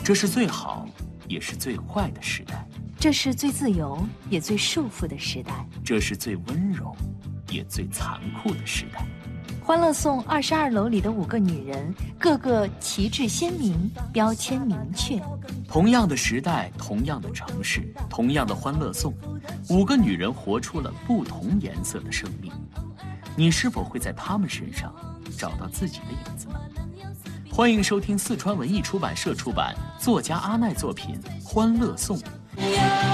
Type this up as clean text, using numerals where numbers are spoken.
这是最好，也是最坏的时代。 这是最自由也最束缚的时代。 这是最温柔，也最残酷的时代。 《欢乐颂》22楼里的5个女人，个个旗帜鲜明，标签明确。 同样的时代，同样的城市，同样的《欢乐颂》，5个女人活出了不同颜色的生命。你是否会在她们身上找到自己的影子呢？欢迎收听四川文艺出版社出版，作家阿奈作品《欢乐颂》。